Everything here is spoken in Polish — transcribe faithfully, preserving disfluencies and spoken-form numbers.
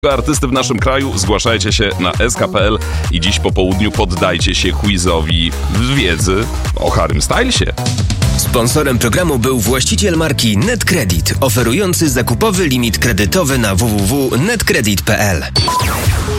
artysty w naszym kraju, zgłaszajcie się na s k kropka p l i dziś po południu poddajcie się quizowi wiedzy o Harrym Stylesie. Sponsorem programu był właściciel marki NetCredit, oferujący zakupowy limit kredytowy na w w w kropka netcredit kropka p l.